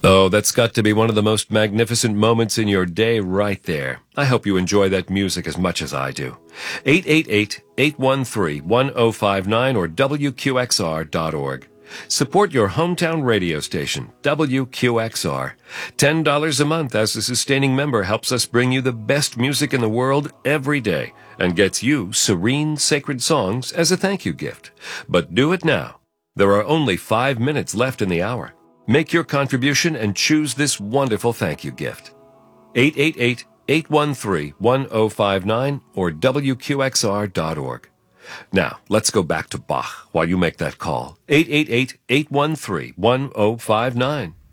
Oh, that's got to be one of the most magnificent moments in your day right there. I hope you enjoy that music as much as I do. 888-813-1059 or WQXR.org. Support your hometown radio station, WQXR. $10 a month as a sustaining member helps us bring you the best music in the world every day and gets you serene, sacred songs as a thank you gift. But do it now. There are only 5 minutes left in the hour. Make your contribution and choose this wonderful thank you gift. 888-813-1059 or WQXR.org. Now, let's go back to Bach while you make that call. 888-813-1059.